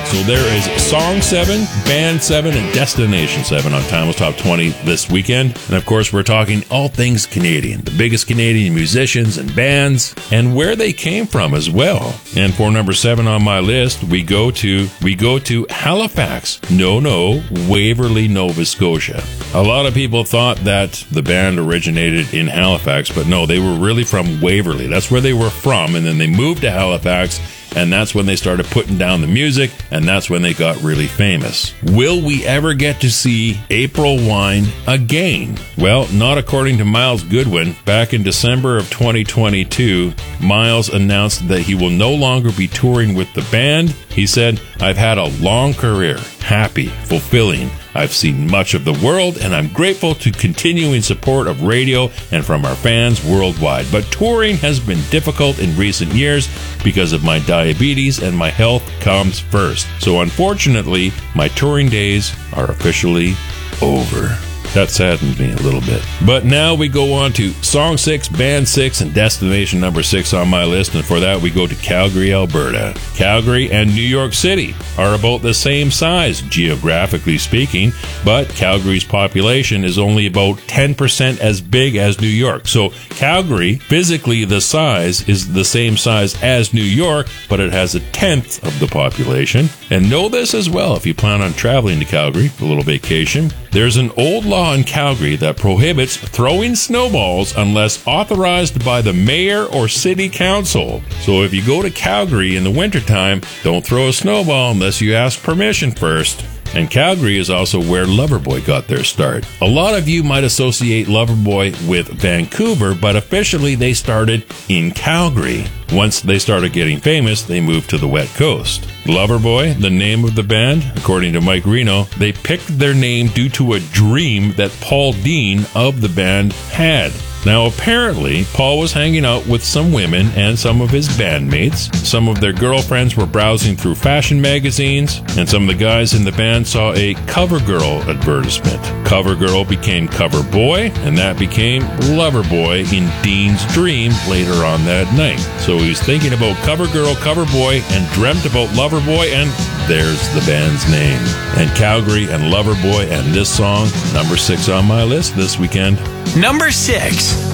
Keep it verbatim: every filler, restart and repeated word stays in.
So there is Song seven, Band seven, and Destination seven on Timeless Top twenty this weekend. And of course, we're talking all things Canadian, the biggest Canadian musicians and bands, and where they came from as well. And for number seven on my list, we go to we go to Halifax. No, no, Waverly, Nova Scotia. A lot of people thought that the band originated in Halifax, but no, they were really from Waverly. That's where they were from, and then they moved to Halifax, and that's when they started putting down the music, and that's when they got really famous. Will we ever get to see April Wine again? Well, not according to Miles Goodwin. Back in December of twenty twenty-two, Miles announced that he will no longer be touring with the band. He said, "I've had a long career, happy, fulfilling. I've seen much of the world, and I'm grateful to continuing support of radio and from our fans worldwide. But touring has been difficult in recent years because of my diabetes, and my health comes first. So unfortunately, my touring days are officially over." That saddened me a little bit. But now we go on to Song six, Band six, and Destination number six on my list. And for that, we go to Calgary, Alberta. Calgary and New York City are about the same size, geographically speaking, but Calgary's population is only about ten percent as big as New York. So Calgary, physically the size, is the same size as New York, but it has a tenth of the population. And know this as well if you plan on traveling to Calgary for a little vacation. There's an old law in Calgary that prohibits throwing snowballs unless authorized by the mayor or city council. So if you go to Calgary in the wintertime, don't throw a snowball unless you ask permission first. And Calgary is also where Loverboy got their start. A lot of you might associate Loverboy with Vancouver, but officially they started in Calgary. Once they started getting famous, they moved to the West Coast. Loverboy, the name of the band, according to Mike Reno, they picked their name due to a dream that Paul Dean of the band had. Now, apparently, Paul was hanging out with some women and some of his bandmates. Some of their girlfriends were browsing through fashion magazines, and some of the guys in the band saw a CoverGirl advertisement. CoverGirl became CoverBoy, and that became Loverboy in Dean's dream later on that night. So he was thinking about CoverGirl, CoverBoy, and dreamt about Loverboy, and there's the band's name. And Calgary and Loverboy and this song, number six on my list this weekend. Number six.